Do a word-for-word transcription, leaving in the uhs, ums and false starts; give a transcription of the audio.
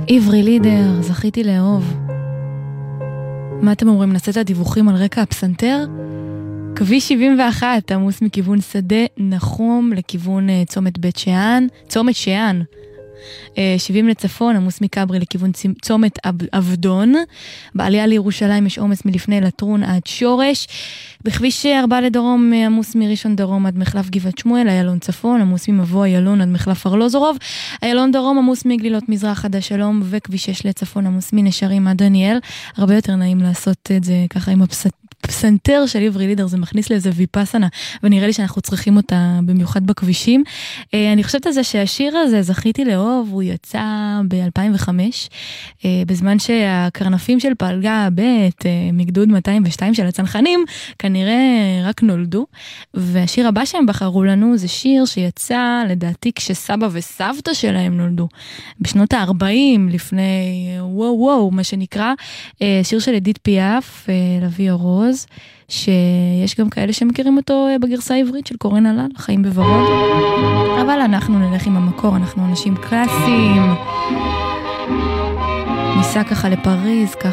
עברי לידר, זכיתי לאהוב. מה אתם אומרים? נעשה את הדיווחים על רקע הפסנתר? כביש שבעים ואחת, עמוס מכיוון שדה נחום לכיוון uh, צומת בית שאן, צומת שאן. Uh, שבעים לצפון, עמוס מקברי לכיוון צומת אבדון. בעלייה לירושלים יש עומס מלפני לטרון עד שורש. בכביש ארבע לדרום, עמוס מראשון דרום עד מחלף גבעת שמואל, איילון צפון, עמוס ממבוא איילון עד מחלף ארלוזורוב, איילון דרום, עמוס מגלילות מזרח עד השלום, וכביש שש לצפון, עמוס מנשרים עד דניאל. הרבה יותר נעים לעשות את זה ככה עם הפסט. פסנתר של עברי לידר, זה מכניס לאיזה ויפסנה, ונראה לי שאנחנו צריכים אותה במיוחד בכבישים. אני חושבת על זה שהשיר הזה, זכיתי לאהוב, הוא יצא ב-אלפיים וחמש, בזמן שהקרנפים של פלגה ב' מגדוד מאתיים ושתיים של הצנחנים, כנראה רק נולדו, והשיר הבא שהם בחרו לנו, זה שיר שיצא, לדעתי, כשסבא וסבתא שלהם נולדו, בשנות ה-ארבעים, לפני וואו וואו, מה שנקרא, שיר של אדית פיאף, לוי אורוז, שיש גם כאלה שמכירים אותו בגרסה העברית של קורן הלל, חיים בוורוד. אבל אנחנו נלך עם המקור, אנחנו אנשים קלאסיים. ניסע ככה לפריז, ככה